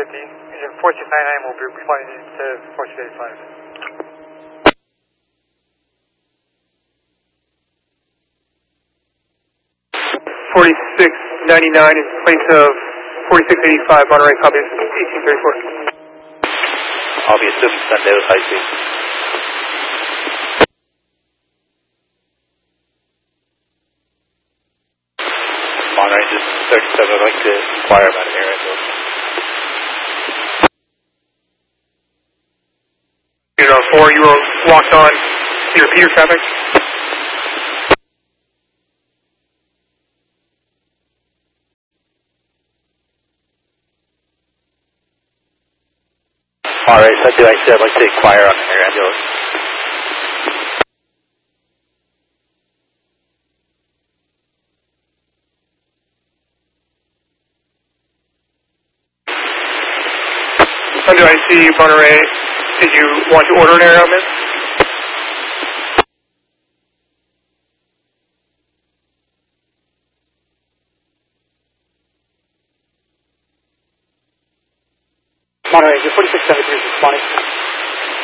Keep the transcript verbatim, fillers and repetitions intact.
empty. Engine four six nine nine will be flying into four six eight five. forty-six ninety-nine in place of forty-six eighty-five, Monterey, copy eighteen thirty-four. I'll be assuming Sunday with high speed. Monterey, just thirty-seven, I'd like to inquire about an air ambulance. Unit four, you were locked on. Can you repeat your traffic? Alright, Sunday, I said I'd like to inquire on an air ambulance. Sunday, I see Monterey. Did you want to order an air ambulance? Monterey, forty-six seventy-three is responding.